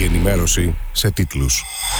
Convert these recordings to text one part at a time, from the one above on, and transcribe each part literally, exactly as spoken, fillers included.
ενημέρωση σε τίτλους.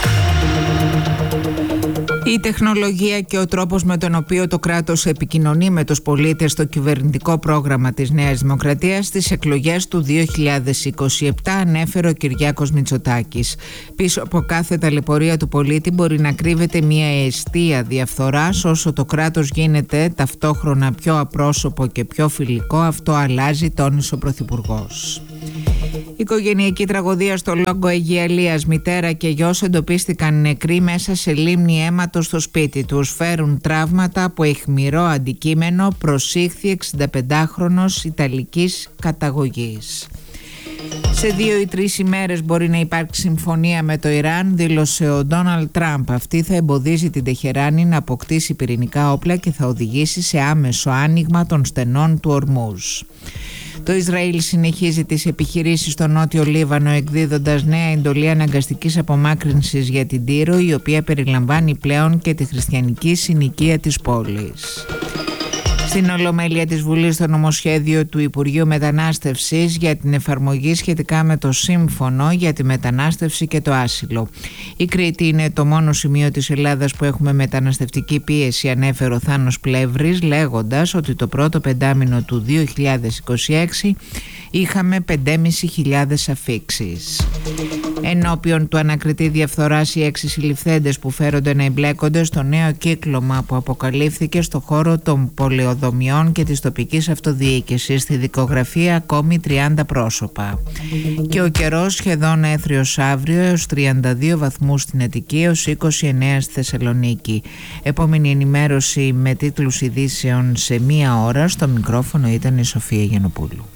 Η τεχνολογία και ο τρόπος με τον οποίο το κράτος επικοινωνεί με τους πολίτες στο κυβερνητικό πρόγραμμα της Νέας Δημοκρατίας στις εκλογές του δύο χιλιάδες είκοσι επτά, ανέφερε ο Κυριάκος Μητσοτάκης. Πίσω από κάθε ταλαιπωρία του πολίτη μπορεί να κρύβεται μια αιστεία διαφθοράς. Όσο το κράτος γίνεται ταυτόχρονα πιο απρόσωπο και πιο φιλικό, αυτό αλλάζει, τόνισε ο Πρωθυπουργός. Οικογενειακή τραγωδία στο Λόγκο Αιγιαλίας. Μητέρα και γιος εντοπίστηκαν νεκροί μέσα σε λίμνη αίματος στο σπίτι τους. Φέρουν τραύματα από αιχμηρό αντικείμενο. Προσήχθη εξηνταπεντάχρονος Ιταλικής καταγωγής. Σε δύο ή τρεις ημέρες μπορεί να υπάρξει συμφωνία με το Ιράν, δήλωσε ο Ντόναλντ Τραμπ. Αυτή θα εμποδίζει την Τεχεράνη να αποκτήσει πυρηνικά όπλα και θα οδηγήσει σε άμεσο άνοιγμα των στενών του Ορμούζ. Το Ισραήλ συνεχίζει τις επιχειρήσεις στο Νότιο Λίβανο, εκδίδοντας νέα εντολή αναγκαστικής απομάκρυνσης για την Τύρο, η οποία περιλαμβάνει πλέον και τη χριστιανική συνοικία της πόλης. Στην Ολομέλεια της Βουλής το νομοσχέδιο του Υπουργείου Μετανάστευσης για την εφαρμογή σχετικά με το Σύμφωνο για τη Μετανάστευση και το Άσυλο. Η Κρήτη είναι το μόνο σημείο της Ελλάδας που έχουμε μεταναστευτική πίεση, ανέφερε ο Θάνος Πλεύρης, λέγοντας ότι το πρώτο πεντάμηνο του δύο χιλιάδες είκοσι έξι είχαμε πέντε χιλιάδες πεντακόσιες αφίξεις. Ενώπιον του ανακριτή διαφθοράς, οι έξι συλληφθέντες που φέρονται να εμπλέκονται στο νέο κύκλωμα που αποκαλύφθηκε στο χώρο των πολεοδομιών και της τοπικής αυτοδιοίκησης. Στη δικογραφία ακόμη τριάντα πρόσωπα. Και ο καιρός σχεδόν έθριος αύριο, έως τριάντα δύο βαθμούς στην Αττική, έως είκοσι εννέα στη Θεσσαλονίκη. Επόμενη ενημέρωση με τίτλους ειδήσεων σε μία ώρα. Στο μικρόφωνο ήταν η Σοφία Γιαννοπούλου.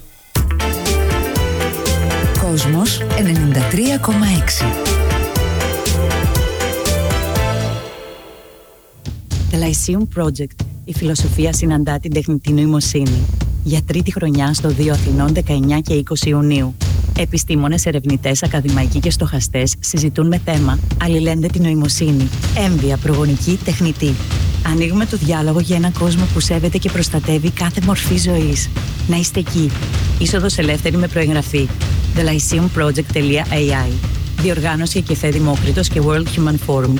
Κόσμος ενενήντα τρία κόμμα έξι. The Lyceum Project. Η φιλοσοφία συναντά την τεχνητή νοημοσύνη. Για τρίτη χρονιά στο δύο Αθηνών, δεκαεννέα και είκοσι Ιουνίου. Επιστήμονες, ερευνητές, ακαδημαϊκοί και στοχαστές συζητούν με θέμα αλληλένδετη νοημοσύνη, έμβια, προγονική, τεχνητή. Ανοίγουμε το διάλογο για έναν κόσμο που σέβεται και προστατεύει κάθε μορφή ζωής. Να είστε εκεί. Είσοδος ελεύθερη με προεγγραφή. the lyceum project τελεία a i. Διοργάνωση και Εφέ Δημόκριτος και World Human Forum.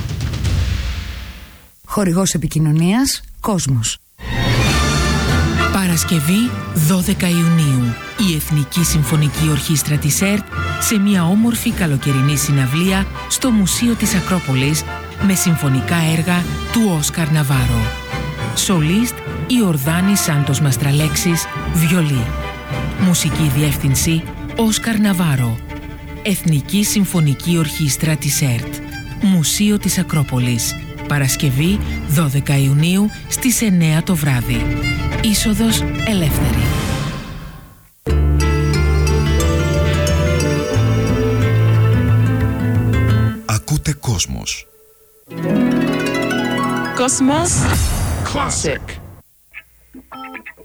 Χορηγός επικοινωνίας Κόσμος. Παρασκευή δώδεκα Ιουνίου. Η Εθνική Συμφωνική Ορχήστρα της ΕΡΤ σε μια όμορφη καλοκαιρινή συναυλία στο Μουσείο της Ακρόπολης με συμφωνικά έργα του Όσκαρ Ναβάρο. Σολίστ Ιορδάνη Σάντος Μαστραλέξης, βιολί. Μουσική διεύθυνση Όσκαρ Ναβάρο. Εθνική Συμφωνική Ορχήστρα της ΕΡΤ. Μουσείο της Ακρόπολης. Παρασκευή δώδεκα Ιουνίου στις εννέα το βράδυ. Είσοδος ελεύθερη. Ακούτε Κόσμος. Κόσμος Classic.